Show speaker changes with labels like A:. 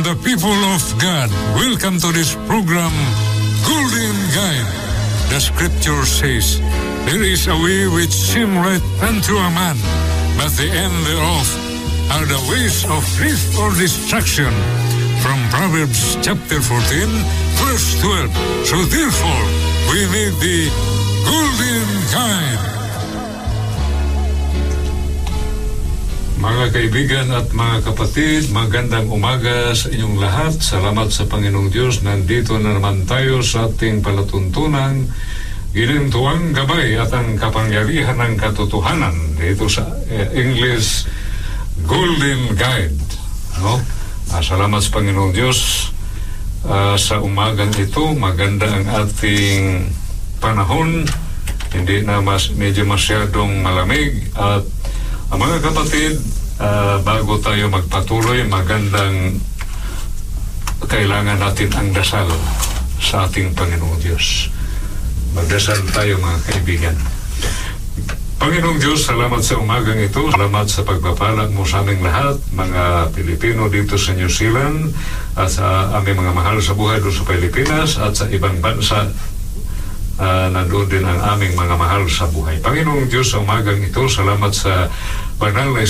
A: and the people of God, welcome to this program, Golden Guide. The scripture says, there is a way which seems right unto a man, but the end thereof are the ways of grief or destruction. From Proverbs chapter 14, verse 12. So therefore, we need the Golden Guide. Mga kaibigan at mga kapatid, magandang umaga sa inyong lahat. Salamat sa Panginoong Diyos. Nandito na naman tayo sa ating palatuntunan, ginintuang gabay at ang kapangyarihan ng katotohanan. Dito sa English, Golden Guide. No? Salamat sa Panginoong Diyos. Sa umagang ito, maganda ang ating panahon. Hindi na medyo masyadong malamig. At mga kapatid, bago tayo magpatuloy, magandang kailangan natin ang dasal sa ating Panginoong Diyos. Magdasal tayo, mga kaibigan. Panginoong Diyos, salamat sa umagang ito. Salamat sa pagpapala mo sa aming lahat, mga Pilipino dito sa New Zealand at sa aming mga mahal sa buhay doon sa Pilipinas at sa ibang bansa. Nandoon din ang aming mga mahal sa buhay. Panginoong Diyos, sa umagang ito, salamat sa banal na